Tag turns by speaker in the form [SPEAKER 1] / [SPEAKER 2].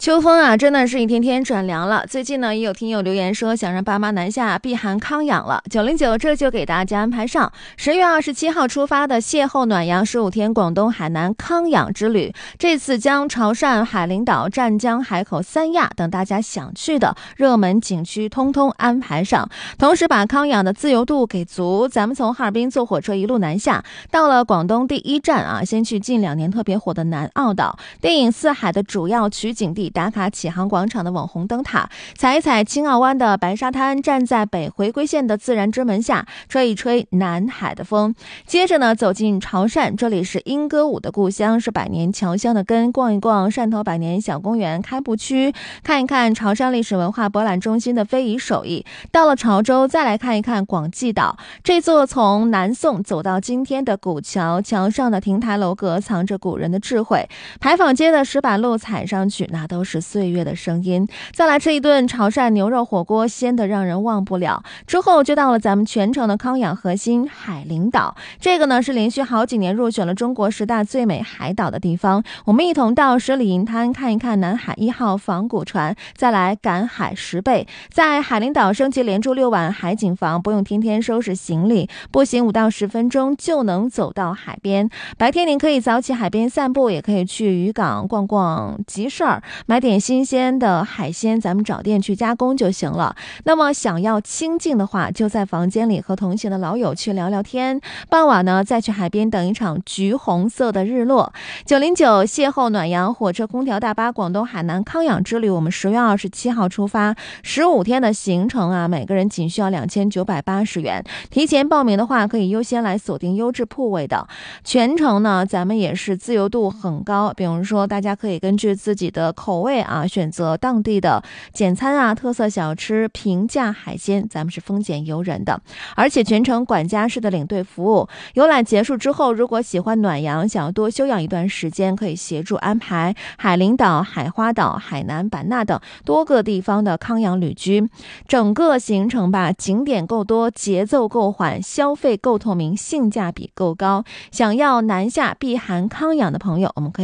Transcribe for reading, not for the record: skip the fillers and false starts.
[SPEAKER 1] 秋风啊，真的是一天天转凉了。最近呢，也有听友留言说想让爸妈南下避寒康养了。909这就给大家安排上10月27号出发的邂逅暖阳15天广东海南康养之旅。这次将潮汕、海陵岛、湛江、海口、三亚等大家想去的热门景区通通安排上，同时把康养的自由度给足。咱们从哈尔滨坐火车一路南下，到了广东第一站啊，先去近2年特别火的南澳岛，电影《四海》的主要取景地，打卡启航广场的网红灯塔，踩一踩青澳湾的白沙滩，站在北回归线的自然之门下，吹一吹南海的风。接着呢，走进潮汕，这里是莺歌舞的故乡，是百年侨乡的根，逛一逛汕头百年小公园开埠区，看一看潮汕历史文化博览中心的非遗手艺。到了潮州，再来看一看广济岛，这座从南宋走到今天的古桥，桥上的亭台楼阁藏着古人的智慧，牌坊街的石板路踩上去，那都是岁月的声音。再来吃一顿潮汕牛肉火锅，鲜得让人忘不了。之后就到了咱们全城的康养核心海陵岛，这个呢是连续好几年入选了中国10大最美海岛的地方。我们一同到十里银滩看一看南海1号仿古船，再来赶海10倍，在海陵岛升级连住6晚海景房，不用天天收拾行李，步行5到10分钟就能走到海边。白天您可以早起海边散步，也可以去渔港逛逛集市儿，买点新鲜的海鲜，咱们找店去加工就行了。那么想要清静的话，就在房间里和同行的老友去聊聊天，傍晚呢再去海边等一场橘红色的日落。909邂逅暖阳火车空调大巴广东海南康养之旅，我们10月27号出发，15天的行程啊，每个人仅需要2980元。提前报名的话，可以优先来锁定优质铺位的。全程呢，咱们也是自由度很高，比如说大家可以根据自己的口味啊，选择当地的简餐啊、特色小吃、平价海鲜，咱们是丰俭由人的。而且全程管家式的领队服务，游览结束之后，如果喜欢暖阳，想要多休养一段时间，可以协助安排海陵岛、海花岛、海南、版纳等多个地方的康养旅居。整个行程吧，景点够多，节奏够缓，消费够透明，性价比够高。想要南下避寒康养的朋友，我们可以